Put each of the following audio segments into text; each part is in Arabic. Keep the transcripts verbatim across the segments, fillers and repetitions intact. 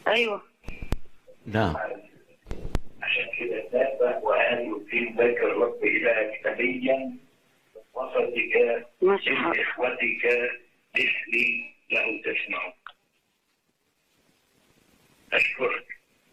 ايوه. نعم. عشان كده تابع وقال يقيم ذاك الرب إلهك أبيا وصدك ماشي من حاضر. إخوتك مثلي له تسمع. أشكرك.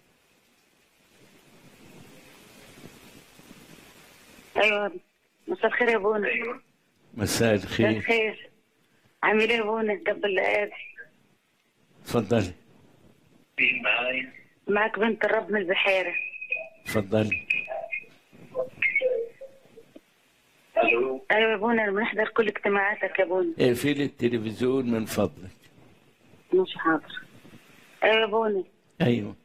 ايوه. مساء الخير يا ابونا. أيوه. مساء مساء الخير. الخير. عامل ايه يا ابونا؟ قبل الاذان. تفضلي. مين معايا؟ معك بنت الرب من البحيره. تفضلي. ألو. ايوه يا ابونا، بنحضر كل اجتماعاتك يا ابونا. اقفلي التلفزيون من فضلك. ماشي حاضر. ايوه يا ابونا. ايوه.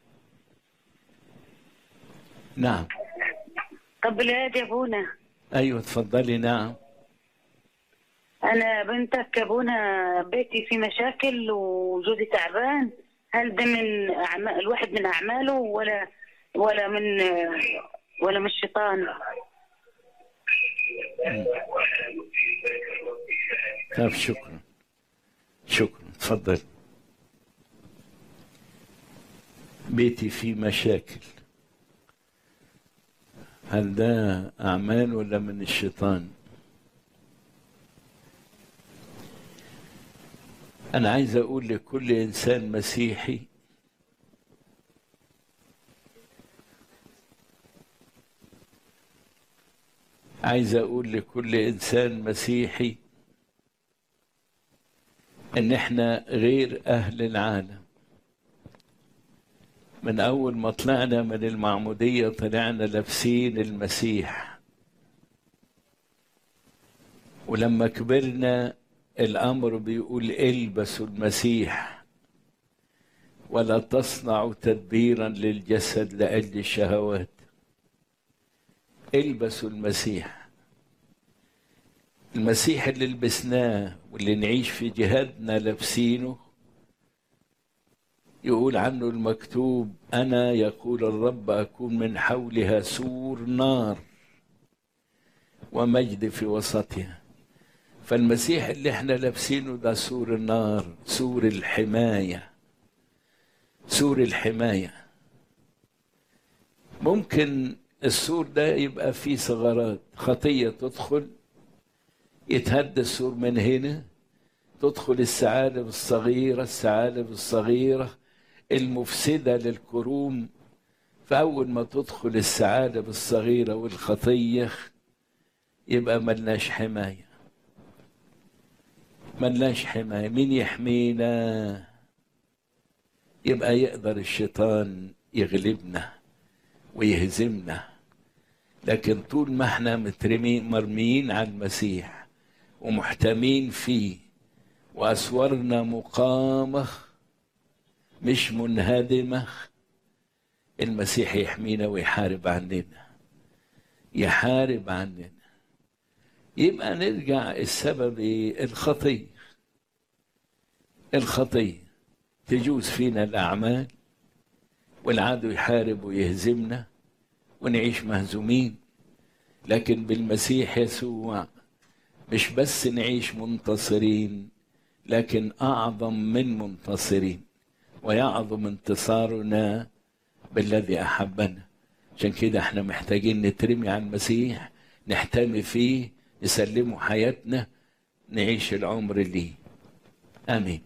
نعم. قبل الاذان يا ابونا. ايوه تفضلي. نعم. انا بنتك يا ابونا، بيتي في مشاكل وجوزي تعبان. هل ده من أعمال الواحد من اعماله ولا ولا من ولا من الشيطان؟ طيب شكرا. شكرا. تفضل. بيتي فيه مشاكل، هل ده أعمال ولا من الشيطان؟ أنا عايز أقول لكل إنسان مسيحي عايز أقول لكل إنسان مسيحي إن إحنا غير أهل العالم. من أول ما طلعنا من المعمودية طلعنا لابسين المسيح، ولما كبرنا الأمر بيقول البسوا المسيح ولا تصنعوا تدبيرا للجسد لأجل الشهوات. البسوا المسيح. المسيح اللي لبسناه واللي نعيش في جهادنا لابسينه، يقول عنه المكتوب أنا يقول الرب أكون من حولها سور نار ومجد في وسطها. فالمسيح اللي احنا لابسينه ده سور النار، سور الحماية، سور الحماية. ممكن السور ده يبقى فيه ثغرات، خطية تدخل يتهد السور من هنا، تدخل الثعالب الصغيرة الثعالب الصغيرة المفسدة للكروم. فأول ما تدخل الثعالب الصغيرة والخطية يبقى ملناش حماية، ملناش حماية. مين يحمينا؟ يبقى يقدر الشيطان يغلبنا ويهزمنا. لكن طول ما احنا مترمين مرميين على المسيح ومحتمين فيه وأسوارنا مقامة مش منهدمة، المسيح يحمينا ويحارب عننا، يحارب عننا. يبقى نرجع السبب الخطية. الخطية تجوز فينا الأعمال والعدو يحارب ويهزمنا ونعيش مهزومين. لكن بالمسيح يسوع مش بس نعيش منتصرين، لكن أعظم من منتصرين، ويعظم انتصارنا بالذي أحبنا. عشان كده احنا محتاجين نترمي على المسيح، نحتمي فيه، نسلمه حياتنا، نعيش العمر ليه. آمين.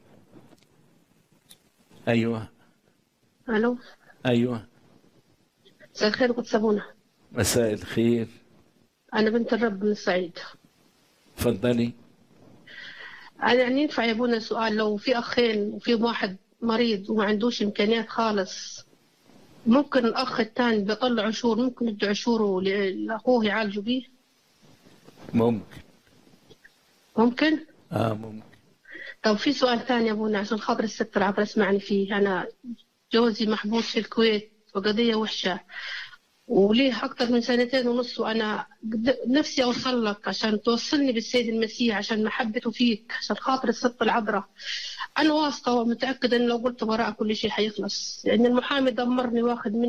أيوة. الو. أيوة. مساء الخير قدس ابونا. مساء الخير. انا بنت الرب من الصعيد. تفضلي. انا يعني ينفع يا ابونا سؤال؟ لو في اخين وفي واحد مريض وما عندوش امكانيات خالص، ممكن الاخ الثاني بيطلع عشور، ممكن يدي عشوره لاخوه يعالجوا بيه؟ ممكن. ممكن. اه ممكن. طب في سؤال ثاني يا ابونا عشان خاطر الست العبر اسمعني فيه. انا جوزي محبوس في الكويت وقضيه وحشه، وليه أكتر من سنتين ونص، وأنا نفسي أوصل لك عشان توصلني بالسيد المسيح، عشان محبته فيك، عشان خاطر الست العذراء. أنا واثقة ومتأكدة إن لو قلت وراء كل شيء حيخلص، لأن المحامي دمرني واخد مني